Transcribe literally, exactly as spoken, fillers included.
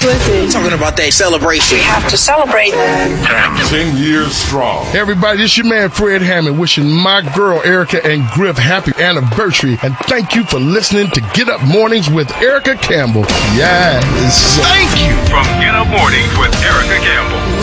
Listen. Talking about that celebration. We have to celebrate. Ten years strong. Everybody, this your man Fred Hammond wishing my girl Erica and Griff happy anniversary. And thank you for listening to Get Up Mornings with Erica Campbell. Yes. Thank you. From Get Up Mornings with Erica Campbell.